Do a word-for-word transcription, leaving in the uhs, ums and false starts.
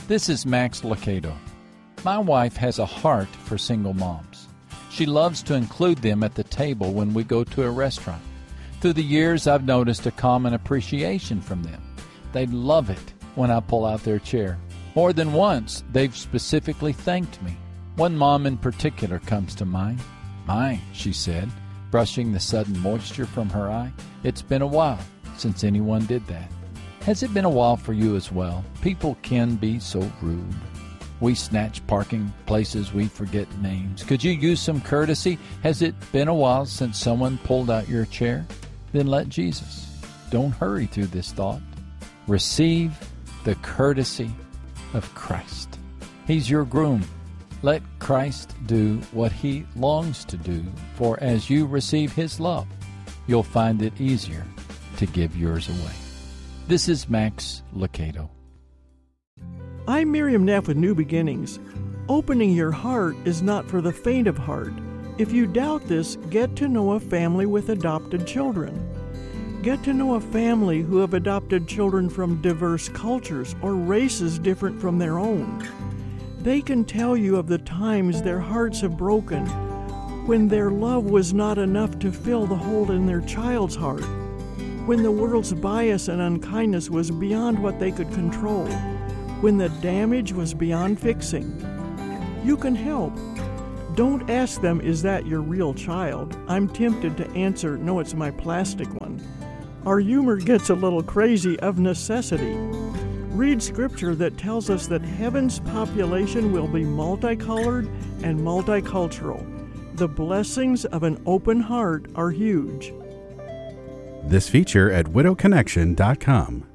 This is Max Lucado. My wife has a heart for single moms. She loves to include them at the table when we go to a restaurant. Through the years, I've noticed a common appreciation from them. They love it when I pull out their chair. More than once, they've specifically thanked me. One mom in particular comes to mind. "My," she said, brushing the sudden moisture from her eye, "it's been a while since anyone did that." Has it been a while for you as well? People can be so rude. We snatch parking places, we forget names. Could you use some courtesy? Has it been a while since someone pulled out your chair? Then let Jesus. Don't hurry through this thought. Receive the courtesy of Christ. He's your groom. Let Christ do what he longs to do, for as you receive his love, you'll find it easier to give yours away. This is Max Lucado. I'm Miriam Neff with New Beginnings. Opening your heart is not for the faint of heart. If you doubt this, get to know a family with adopted children. Get to know a family who have adopted children from diverse cultures or races different from their own. They can tell you of the times their hearts have broken, when their love was not enough to fill the hole in their child's heart, when the world's bias and unkindness was beyond what they could control, when the damage was beyond fixing. You can help. Don't ask them, "Is that your real child?" I'm tempted to answer, "No, it's my plastic one." Our humor gets a little crazy of necessity. Read scripture that tells us that heaven's population will be multicolored and multicultural. The blessings of an open heart are huge. This feature at widow connection dot com.